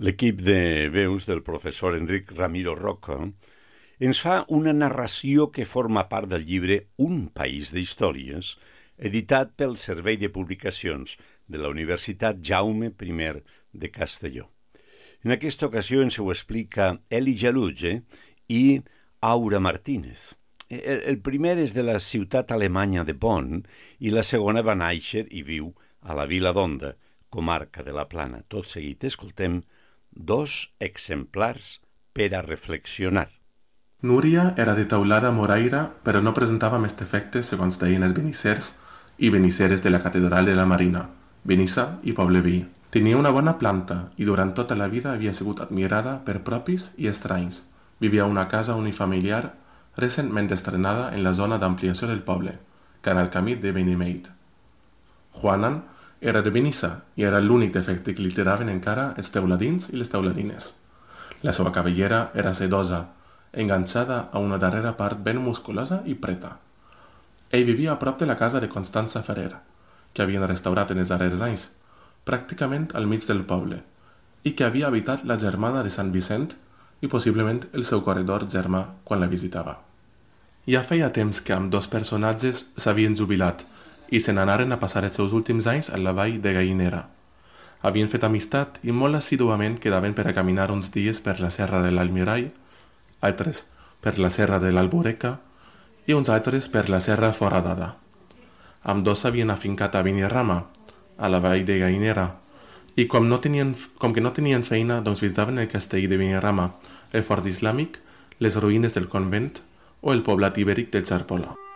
L'equip de veus del professor Enric Ramiro Roca ens fa una narració que forma part del llibre Un país d'històries, editat pel Servei de Publicacions de la Universitat Jaume I de Castelló. En aquesta ocasió ens ho explica Eli Jaluge i Aura Martínez. El primer és de la ciutat alemanya de Bonn i la segona va néixer i viu a la vila d'Onda, comarca de la Plana. Tot seguit escoltem dos exemplars per a reflexionar. Núria era de teulada moraire, però no presentava més defectes segons deien els benissers i benisseres de la catedral de la Marina, Benissa i poble veí. Tenia una bona planta i durant tota la vida havia sigut admirada per propis i estranys. Vivia a una casa unifamiliar recentment estrenada en la zona d'ampliació del poble, que era el camí de Benimeit. Juanan era de Benissa i era l'únic defecte que li tiraven encara els teuladins i les teuladines. La seva cabellera era sedosa, enganxada a una darrera part ben musculosa i preta. Ell vivia a prop de la casa de Constança Ferrer, que havien restaurat en els darrers anys, pràcticament al mig del poble, i que havia habitat la germana de Sant Vicent i possiblement el seu corredor germà quan la visitava. Ja feia temps que amb dos personatges s'havien jubilat i se n'anaren a passar els seus últims anys a la vall de Gallinera. Havien fet amistat i molt assiduament quedaven per a caminar uns dies per la serra de l'Almirall, altres per la serra de l'Alboreca i uns altres per la serra Foradada. Ambdós s'havien afincat a Benirrama, a la vall de Gallinera, i com que no tenien feina, doncs visitaven el castell de Benirrama, el fort islàmic, les ruïnes del convent o el poblat ibèric del Xarpola.